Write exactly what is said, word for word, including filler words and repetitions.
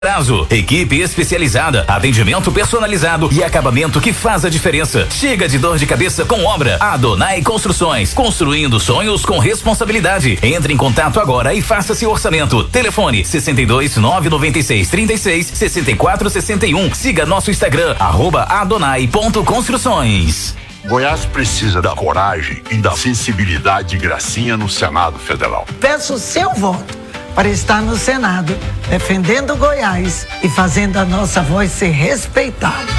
prazo, equipe especializada, atendimento personalizado e acabamento que faz a diferença. Chega de dor de cabeça com obra. Adonai Construções, construindo sonhos com responsabilidade. Entre em contato agora e faça seu orçamento. Telefone sessenta e dois, nove noventa e seis, trinta e seis, sessenta e quatro, sessenta e um. Siga nosso Instagram, arroba adonai ponto construções. Goiás precisa da coragem e da sensibilidade de Gracinha no Senado Federal. Peço o seu voto para estar no Senado, defendendo Goiás e fazendo a nossa voz ser respeitada.